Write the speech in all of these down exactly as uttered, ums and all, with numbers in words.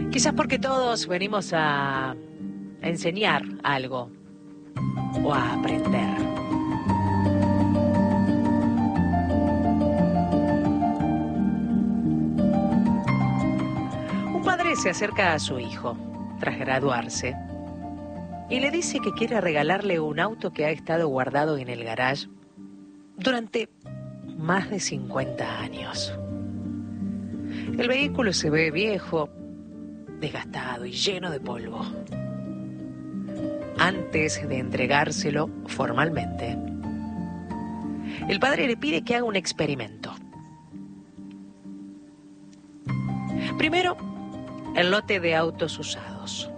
Quizás porque todos venimos a, a enseñar algo o a aprender. Un padre se acerca a su hijo tras graduarse y le dice que quiere regalarle un auto que ha estado guardado en el garage durante más de cincuenta años. El vehículo se ve viejo, desgastado y lleno de polvo. Antes de entregárselo formalmente, el padre le pide que haga un experimento. Primero, el lote de autos usados.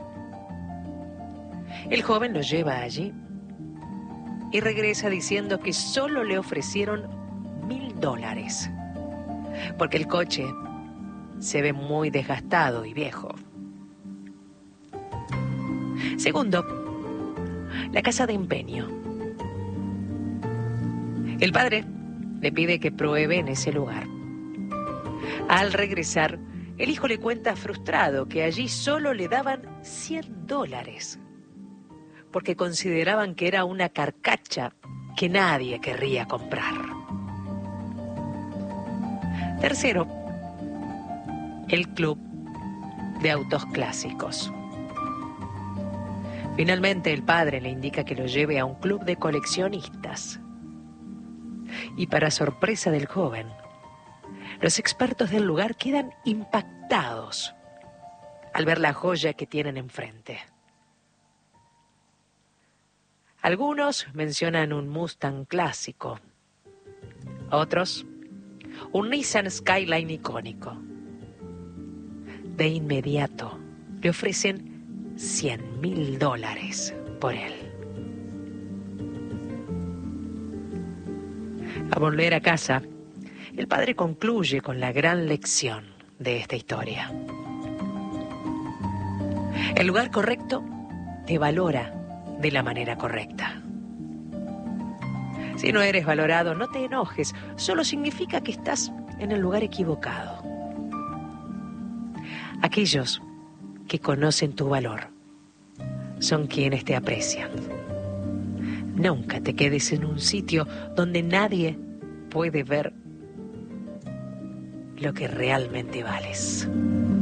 El joven lo lleva allí y regresa diciendo que solo le ofrecieron mil dólares, porque el coche se ve muy desgastado y viejo. Segundo, la casa de empeño. El padre le pide que pruebe en ese lugar. Al regresar, el hijo le cuenta frustrado que allí solo le daban cien dólares, porque consideraban que era una carcacha que nadie querría comprar. Tercero, el club de autos clásicos. Finalmente el padre le indica que lo lleve a un club de coleccionistas. Y para sorpresa del joven, los expertos del lugar quedan impactados al ver la joya que tienen enfrente. Algunos mencionan un Mustang clásico, otros un Nissan Skyline icónico. De inmediato le ofrecen cien mil dólares por él. Al volver a casa, el padre concluye con la gran lección de esta historia. El lugar correcto te valora de la manera correcta. Si no eres valorado, no te enojes, solo significa que estás en el lugar equivocado. Aquellos que conocen tu valor son quienes te aprecian. Nunca te quedes en un sitio donde nadie puede ver lo que realmente vales.